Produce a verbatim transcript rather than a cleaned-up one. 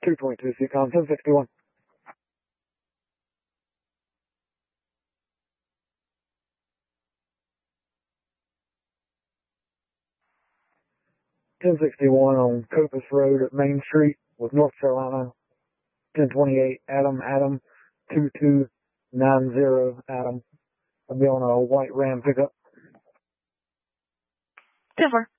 two twenty-two, Seacom, ten sixty-one. ten sixty-one on Copus Road at Main Street with North Carolina. ten twenty-eight, Adam, Adam, two two nine zero, Adam. I'll be on a white Ram pickup. ten four.